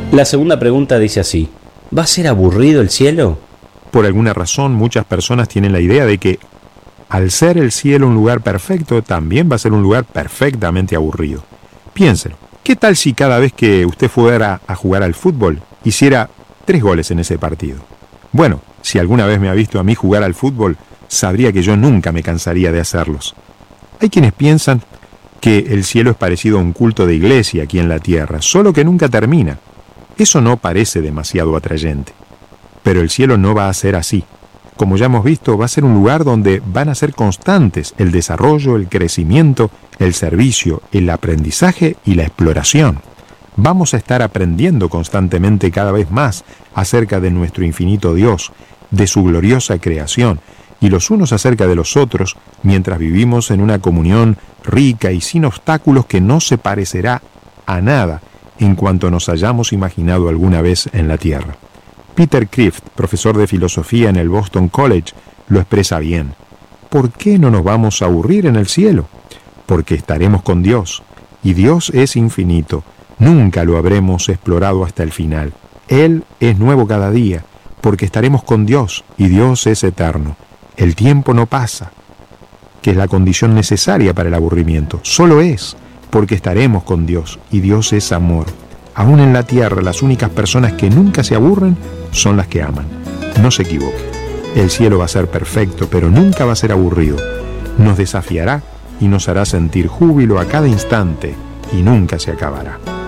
La segunda pregunta dice así: ¿va a ser aburrido el cielo? Por alguna razón, muchas personas tienen la idea de que, al ser el cielo un lugar perfecto, también va a ser un lugar perfectamente aburrido. Piénselo. ¿Qué tal si cada vez que usted fuera a jugar al fútbol, hiciera 3 goles en ese partido? Bueno, si alguna vez me ha visto a mí jugar al fútbol, sabría que yo nunca me cansaría de hacerlos. Hay quienes piensan que el cielo es parecido a un culto de iglesia aquí en la tierra, solo que nunca termina. Eso no parece demasiado atrayente. Pero el cielo no va a ser así. Como ya hemos visto, va a ser un lugar donde van a ser constantes el desarrollo, el crecimiento, el servicio, el aprendizaje y la exploración. Vamos a estar aprendiendo constantemente cada vez más acerca de nuestro infinito Dios, de su gloriosa creación, y los unos acerca de los otros, mientras vivimos en una comunión rica y sin obstáculos que no se parecerá a nada en cuanto nos hayamos imaginado alguna vez en la tierra. Peter Kreeft, profesor de filosofía en el Boston College, lo expresa bien. ¿Por qué no nos vamos a aburrir en el cielo? Porque estaremos con Dios, y Dios es infinito. Nunca lo habremos explorado hasta el final. Él es nuevo cada día, porque estaremos con Dios, y Dios es eterno. El tiempo no pasa, que es la condición necesaria para el aburrimiento. Solo es, porque estaremos con Dios, y Dios es amor. Aún en la tierra, las únicas personas que nunca se aburren son las que aman. No se equivoque. El cielo va a ser perfecto, pero nunca va a ser aburrido. Nos desafiará y nos hará sentir júbilo a cada instante, y nunca se acabará.